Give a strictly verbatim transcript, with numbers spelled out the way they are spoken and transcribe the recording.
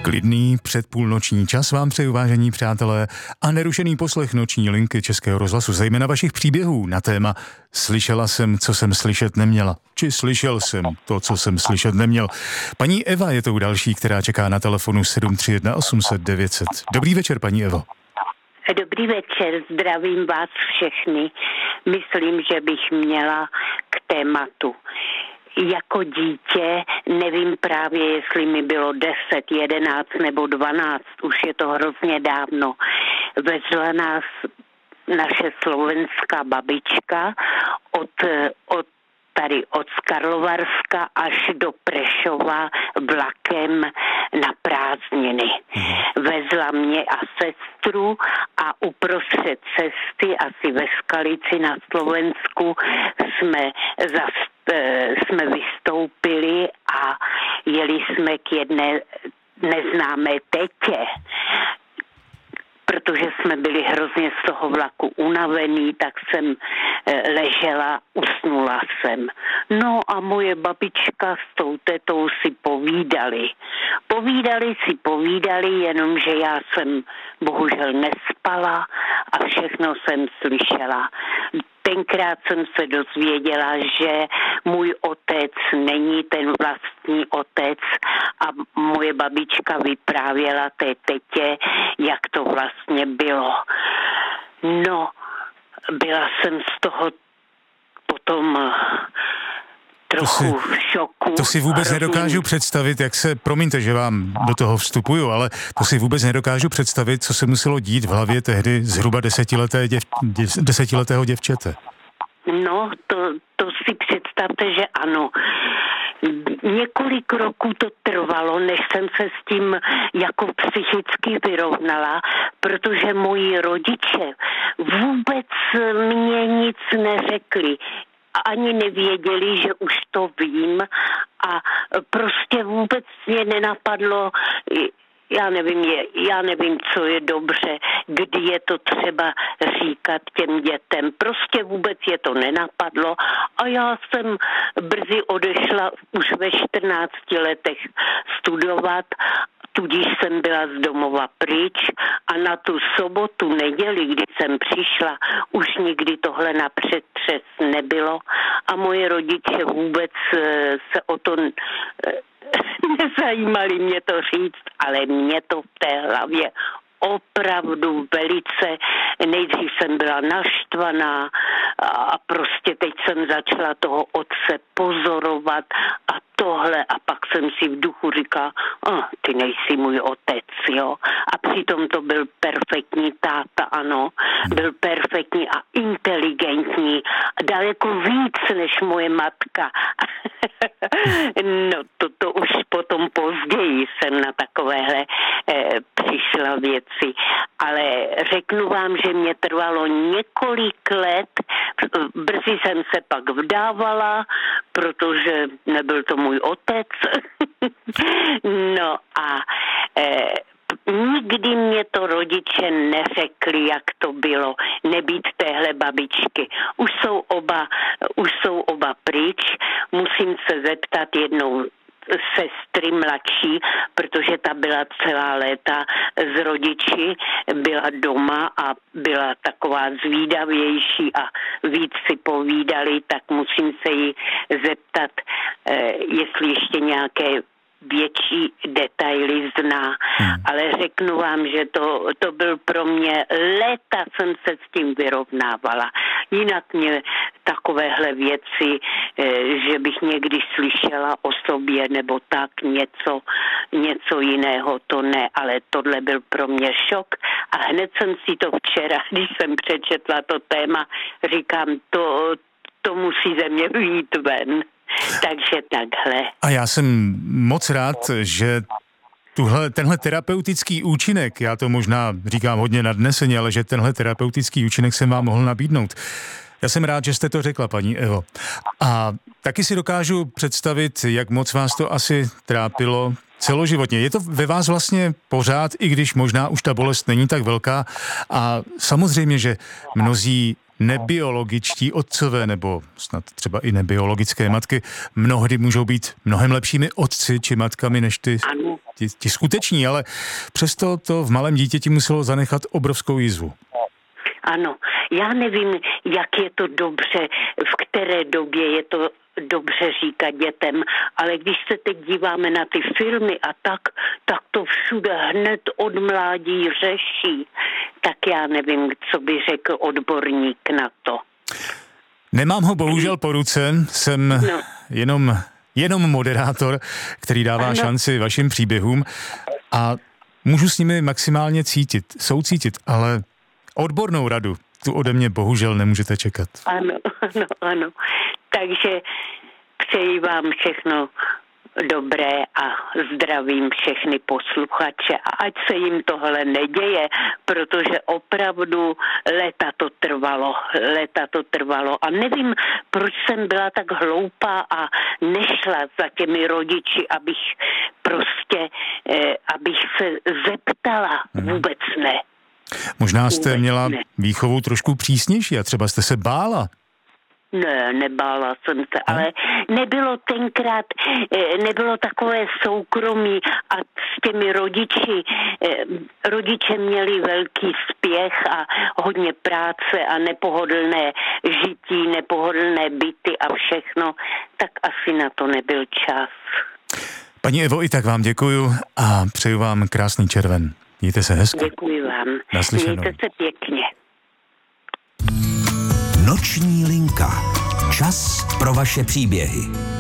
Klidný předpůlnoční čas vám přeju, vážení přátelé, a nerušený poslech noční linky Českého rozhlasu, zejména vašich příběhů na téma Slyšela jsem, co jsem slyšet neměla. Či slyšel jsem to, co jsem slyšet neměl. Paní Eva je tou další, která čeká na telefonu sedm tři jedna osm set devět set. Dobrý večer, paní Evo. Dobrý večer, zdravím vás všechny. Myslím, že bych měla k tématu. Jako dítě, nevím právě, jestli mi bylo deset, jedenáct nebo dvanáct, už je to hrozně dávno, vezla nás naše slovenská babička od, od tady od Karlovarska až do Prešova vlakem na prázdniny. Vezla mě a sestru a uprostřed cesty, asi ve Skalici na Slovensku, jsme, zas, jsme vystoupili a jeli jsme k jedné neznámé tetě, protože jsme byli hrozně z toho vlaku unavení, tak jsem ležela, usnula jsem. No a moje babička s tou tetou si povídali. Povídali si povídali, jenomže já jsem bohužel nespala a všechno jsem slyšela. Tenkrát jsem se dozvěděla, že můj otec není ten vlastní otec a moje babička vyprávěla té tetě, jak to vlastně bylo. No, byla jsem z toho potom trochu to si, v šoku. To si vůbec hrozně nedokážu představit, jak se, promiňte, že vám do toho vstupuju, ale to si vůbec nedokážu představit, co se muselo dít v hlavě tehdy zhruba desetileté děv, děv, desetiletého děvčete. No, to, to si představte, že ano. Několik roků to trvalo, než jsem se s tím jako psychicky vyrovnala, protože moji rodiče vůbec mě nic neřekli. Ani nevěděli, že už to vím a prostě vůbec mě nenapadlo, já nevím, já nevím, co je dobře, kdy je to třeba říkat těm dětem. Prostě vůbec je to nenapadlo a já jsem brzy odešla už ve čtrnácti letech studovat, tudíž jsem byla z domova pryč a na tu sobotu, neděli, kdy jsem přišla, už nikdy tohle na přetřes nebylo a moje rodiče vůbec se o to nezajímali mě to říct, ale mě to v té hlavě opravdu velice, nejdřív jsem byla naštvaná a prostě teď jsem začala toho otce pozorovat a tohle a pak jsem si v duchu říkala, oh, ty nejsi můj otec, jo. A přitom to byl perfektní táta, ano, byl perfektní a inteligentní, daleko víc než moje matka. No to, to už potom později jsem na takovéhle eh, přišla věci, ale řeknu vám, že mě trvalo několik let, brzy jsem se pak vdávala, protože nebyl to můj otec. No a eh, nikdy mě to rodiče neřekli, jak to bylo, nebýt téhle babičky. Už jsou oba, už jsou oba pryč, musím se zeptat jednou sestry mladší, protože ta byla celá léta s rodiči, byla doma a byla taková zvídavější a víc si povídali, tak musím se jí zeptat, jestli ještě nějaké větší detaily zná, hmm. ale řeknu vám, že to, to byl pro mě, léta jsem se s tím vyrovnávala. Jinak mě takovéhle věci, že bych někdy slyšela o sobě nebo tak něco, něco jiného, to ne, ale tohle byl pro mě šok a hned jsem si to včera, když jsem přečetla to téma, říkám, to, to musí ze mě vyjít ven. Takže takhle. A já jsem moc rád, že tuhle, tenhle terapeutický účinek, já to možná říkám hodně nadneseně, ale že tenhle terapeutický účinek jsem vám mohl nabídnout. Já jsem rád, že jste to řekla, paní Evo. A taky si dokážu představit, jak moc vás to asi trápilo celoživotně. Je to ve vás vlastně pořád, i když možná už ta bolest není tak velká. A samozřejmě, že mnozí nebiologičtí otcové nebo snad třeba i nebiologické matky mnohdy můžou být mnohem lepšími otci či matkami než ty ano. ti, ti skuteční, ale přesto to v malém dítěti muselo zanechat obrovskou jizvu. Ano, já nevím, jak je to dobře, v které době je to dobře říkat dětem, ale když se teď díváme na ty filmy a tak, tak to všude hned od mládí řeší. Tak já nevím, co by řekl odborník na to. Nemám ho bohužel po ruce, jsem no. jenom, jenom moderátor, který dává ano. šanci vašim příběhům a můžu s nimi maximálně cítit, soucítit, ale odbornou radu tu ode mě bohužel nemůžete čekat. Ano, ano, ano. Takže přeji vám všechno dobré a zdravím všechny posluchače a ať se jim tohle neděje, protože opravdu léta to trvalo, léta to trvalo a nevím, proč jsem byla tak hloupá a nešla za těmi rodiči, abych prostě, eh, abych se zeptala, vůbec ne. Možná jste vůbec měla ne. výchovu trošku přísnější a třeba jste se bála. Ne, nebála jsem se, ale nebylo tenkrát, nebylo takové soukromí a s těmi rodiči, rodiče měli velký spěch a hodně práce a nepohodlné žití, nepohodlné byty a všechno, tak asi na to nebyl čas. Paní Evo, i tak vám děkuju a přeju vám krásný červen. Mějte se hezky. Děkuji vám. Naslyšenou. Mějte se pěkně. Noční linka. Čas pro vaše příběhy.